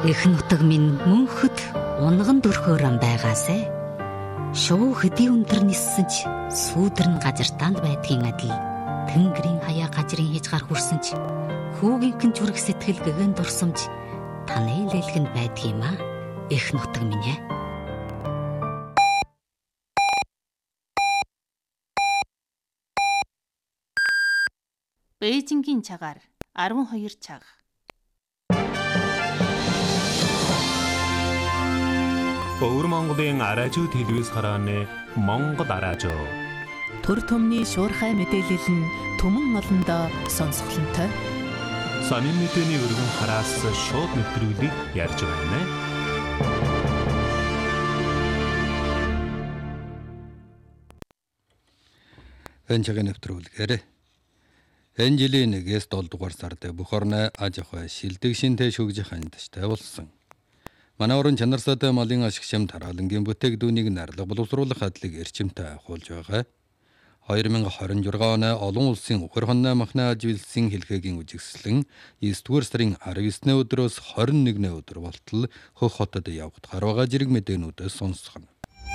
Эх нутаг минь мөнхөд унган дөрхөөрөн байгаасай. Шуу хэдий өндөр ниссэнч сүүдэр нь газартаанд байдгийн адил тэнгэрийн хаяа гажрын хийж гар хүрсэн ч хүүгийнхэн зүрх сэтгэл гэгэн дурсамж таны лэлгэнд байдгийм аа. Эх нутаг минь ээ. Бээжингийн цагаар 12 цаг. Өвөр Монголын аражуу телевиз харааны Монгол аражуу. Төр төмний шуурхай мэдээлэл нь түмэн олондоо сонсголонтой. Сонин мэдээний өргөн хараас шууд нэвтрүүлгийг ярьж байна. Энэ цагийн нэвтрүүлгээр энэ жилийн 1-ээс 7 дугаар сард бүх орны аж ахуй шилдэг шинтэй шүгжих хандштай болсон. Манай орон чанарсаатай малын ашиг шим тараалангийн бүтээгдүүнийг найрлага боловсруулах хадлыг эрчимтэй ахуулж байгаа. 2026 оны олон улсын үхэр хонны махны аж үйлсийн хэлхээгийн үжигслэн 9-р сарын 19-ны өдрөөс 21-ны өдөр болтол Хөх хотод явагдахаар байгаа зэрэг мэдээнүүдээс сонсгоно.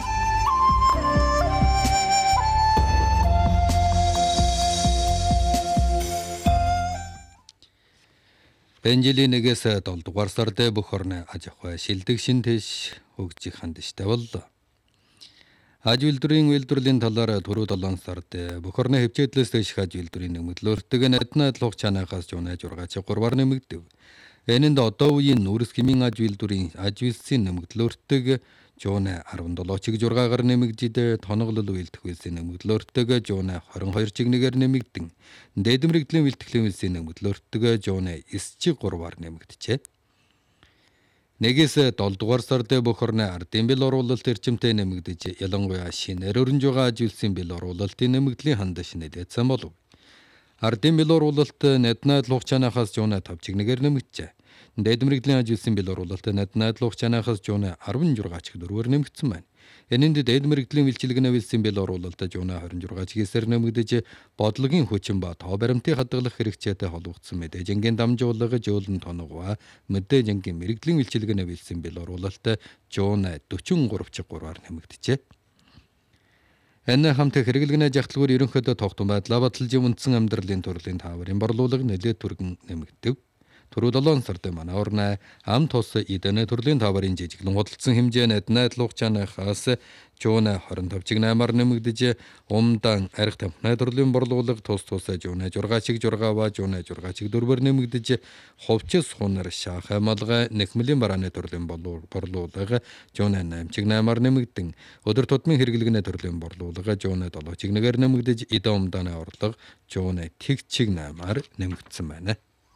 Энэ жилийн 1-ээс 7 дугаар сард бүх орны аж ахуй шилдэг шин тэш хөгжих хандштай боллоо. Аж үйлдвэрийн үйлдвэрлэлийн талаар түрүү 7 сард бүх орны хэмжээдлээс дэших аж үйлдвэрийн нэмэгдлөөртөг найднаад луг чанахаас жуунаа жургаач 3-аар нэмэгдэв. Энэнд одоо үеийн нүрс хэмийн аж үйлдвэрийн аж үйлсийн нэмэгдлөөртөг жуунаа 17 чиг жургаагаар нэмэгдээд тоноглол үйлдэх үйлсийн нэмэгдлөөртөг жуунаа 22 чиг нэгээр нэмэгдэн дээд мэрэгдлийн бэлтгэлийн үйлсийн нэмэгдлөөртөг жуунаа 9 чиг 3-аар нэмэгдэжээ. 1-ээс 7 дугаар сард бүх орны ардын бэл оруулалт эрчимтэй нэмэгдэж ялангуяа шинээр өрнж байгаа аж үйлсийн бэл оруулалтын нэмэгдлийн хандаж нэлээдсэн болов. Ардын бэл оруулалт найднаад луг чанахаас жуунаа 5 чиг нэгээр нэмэгдэжээ. Дээд мэрэгдлийн аж үйлсийн бэл оруулалт найднаад луг чанахаас жуунаа 16 чиг 4-ээр нэмэгдсэн байна. Энэнд дээд мэрэгдлийн бэлчилгэн үйлсийн бэл оруулалт жуунаа 26 чигээс нэмэгдэж бодлогийн хүчин ба тоо баримтыг хадгалах хэрэгцээтэй холбогдсон мэдээжингийн дамжуулга жөөлн тоногва мэдээжингийн мэрэгдлийн бэлчилгэн үйлсийн бэл оруулалт жуунаа 43 чиг 3-аар нэмэгдэжээ. Энэ хамт хэрэглэгнээ жагтлагуур ерөнхийдөө тогтун байдлаа баталж үндсэн амьдралын төрлийн тааврын борлуулга нэлээд түргэн нэмэгдэв. Түрүү 7 сард манай орны ам тус эдэнэ төрлийн тааврын жижиглэн худалдсан хэмжээ найднаад луг чанахаас жуунаа 25 чиг 8-аар нэмэгдэж умдан арх тамхины төрлийн борлуулга тус жуунаа 6 чиг 6 ба жуунаа 6 чиг 4-ээр нэмэгдэж ховчс хунар шаах амалгай нэхмэлийн барааны төрлийн борлуулга жуунаа 8 чиг 8-аар нэмэгдэн өдөр тутмын хэрэглэгнээ төрлийн борлуулга жуунаа 7 чиг 1-ээр нэмэгдэж эдэн умдааны орлого жуунаа тэг чиг 8-аар нэмэгдсэн байна.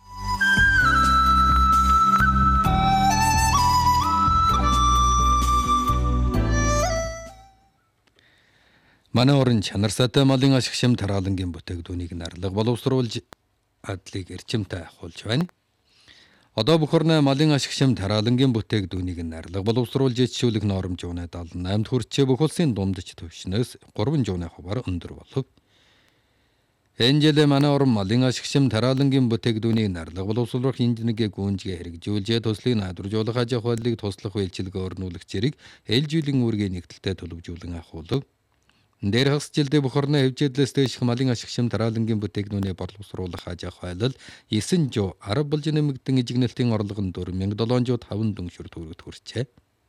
Манай орон чанарсаатай малын ашиг шим тараалангийн бүтээгдүүнийг найрлага боловсруулж адлыг эрчимтэй ахуулж байна. Одоо бүх орны малын ашиг шим тараалангийн бүтээгдүүнийг найрлага боловсруулж ичүүлэх норм жуунаа 78-д хүрчээ бүх улсын дундч төвшнөөс 3 жуунаа хуваар өндөр болов. Энэ жил манай орон малын ашиг шим тараалангийн бүтээгдүүнийг найрлага боловсруулах хинжнэгээ гүнжгээ хэрэгжүүлж төслийн найдваржуулах аж ахуйлыг туслах үйлчилгээ өрнүүлэх зэрэг ээлжүүлэн үүргийн нэгдэлтэй төлөвжүүлэн ахуулв. Дээр хагас жилдээ бүх орны хэмжээдлээс дэших малын ашиг шим тараалангийн бүтээгдүүнээ борлуулах аж ахуйлал 910 болж нэмэгдэн ижигнэлтийн орлого нь 4705 дүншүр төгрөгт хүрчээ.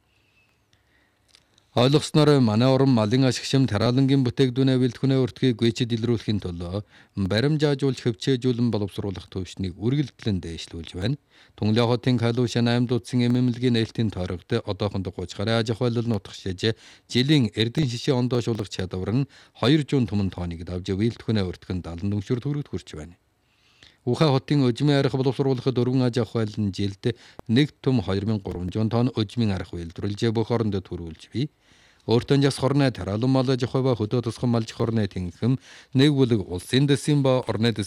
Ойлгосноор манай орон малын ашиг шим тараалангийн бүтээгдүүнээ бэлтгэхүнээ өртгийг гүйцэд илрүүлэхийн төлөө баримжаажуулж хөвчөөжүүлэн боловсруулах төвшнийг үргэлжлэн дээшлүүлж байна. Түнглээ хотын Калушан 8 дутсан эмэмлэгийн нээлтийн торогт одоохонд 30 гаруй аж ахуйлал нутагшиж жилийн эрдэн шишээ ондоошуулах чадвар нь 2 жуун түмэн тооныг давж бэлтгэхүнээ өртгөн 70 дүншүр төгрөгт хүрч байна. Ухаан хотын өжмийн арга боловсруулахад өргөн аж ахуйл нь жилд 1 түм 2300 тонн өжмийн арга үйлдвэрлэж бүх оронд төрүүлж бий. Өөртөө жас хорны тараалан мал аж ахуй ба хөдөө тусган малж хорны тэнхэм нэг бүлэг улсын дэсийн ба орны